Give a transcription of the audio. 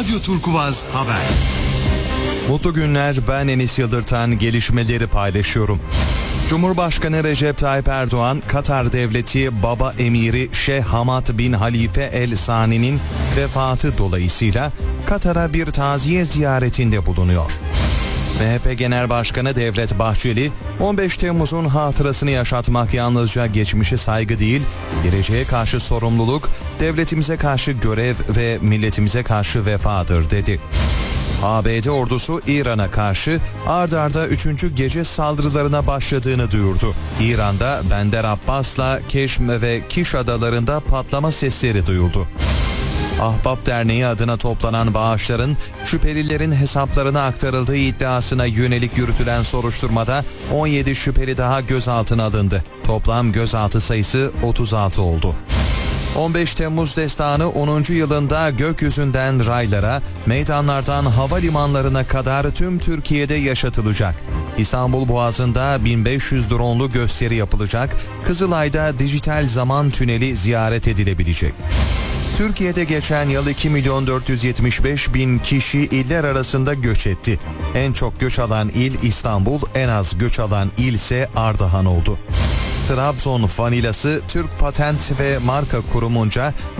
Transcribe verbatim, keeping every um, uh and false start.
Radyo Turkuvaz Haber. Mutlu günler, ben Enis Yıldırtan, gelişmeleri paylaşıyorum. Cumhurbaşkanı Recep Tayyip Erdoğan, Katar Devleti Baba Emiri Şeyh Hamad bin Halife El Sani'nin vefatı dolayısıyla Katar'a bir taziye ziyaretinde bulunuyor. M H P Genel Başkanı Devlet Bahçeli, on beş Temmuz'un hatırasını yaşatmak yalnızca geçmişe saygı değil, geleceğe karşı sorumluluk, devletimize karşı görev ve milletimize karşı vefadır dedi. A B D ordusu İran'a karşı ard arda üçüncü gece saldırılarına başladığını duyurdu. İran'da Bender Abbas'la Keşm ve Kiş adalarında patlama sesleri duyuldu. Ahbap Derneği adına toplanan bağışların şüphelilerin hesaplarına aktarıldığı iddiasına yönelik yürütülen soruşturmada on yedi şüpheli daha gözaltına alındı. Toplam gözaltı sayısı otuz altı oldu. on beş Temmuz destanı onuncu yılında gökyüzünden raylara, meydanlardan havalimanlarına kadar tüm Türkiye'de yaşatılacak. İstanbul Boğazı'nda bin beş yüz dronlu gösteri yapılacak, Kızılay'da dijital zaman tüneli ziyaret edilebilecek. Türkiye'de geçen yıl iki milyon dört yüz yetmiş beş bin kişi iller arasında göç etti. En çok göç alan il İstanbul, en az göç alan il ise Ardahan oldu. Trabzon vanilası Türk Patent ve Marka Kurumu'nca